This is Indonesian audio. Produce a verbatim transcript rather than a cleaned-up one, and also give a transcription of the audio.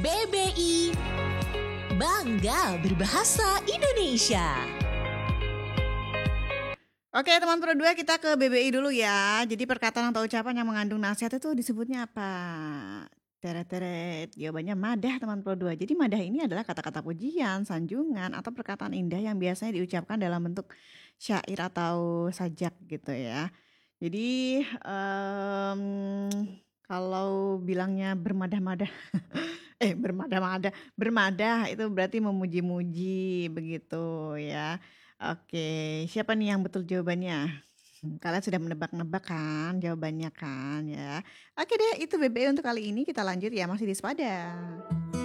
B B I Bangga Berbahasa Indonesia. Oke teman Pro dua, kita ke B B I dulu ya. Jadi perkataan atau ucapan yang mengandung nasihat itu disebutnya apa? Teret-teret, jawabannya madah teman Pro dua. Jadi madah ini adalah kata-kata pujian, sanjungan, atau perkataan indah yang biasanya diucapkan dalam bentuk syair atau sajak gitu ya. Jadi em, kalau bilangnya bermadah-madah, eh bermadah-madah, bermadah itu berarti memuji-muji begitu ya. Oke, siapa nih yang betul jawabannya? Hmm, Kalian sudah menebak-nebak kan jawabannya kan ya. Oke deh, itu B B I untuk kali ini. Kita lanjut ya, masih di Sepada.